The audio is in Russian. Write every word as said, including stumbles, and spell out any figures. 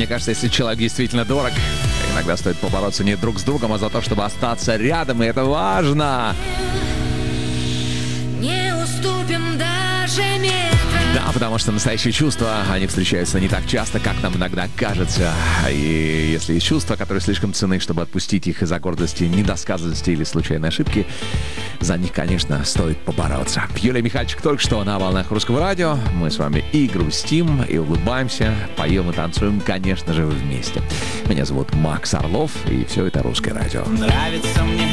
кажется, если человек действительно дорог, иногда стоит побороться не друг с другом, а за то, чтобы остаться рядом, и это важно. Не уступим даже метра. Да, потому что настоящие чувства, они встречаются не так часто, как нам иногда кажется. И если есть чувства, которые слишком ценны, чтобы отпустить их из-за гордости, недосказанности или случайной ошибки, за них, конечно, стоит побороться. Юлия Михальчик только что на волнах Русского радио. Мы с вами и грустим, и улыбаемся, поем и танцуем, конечно же, вместе. Меня зовут Макс Орлов, и все это Русское радио. Нравится мне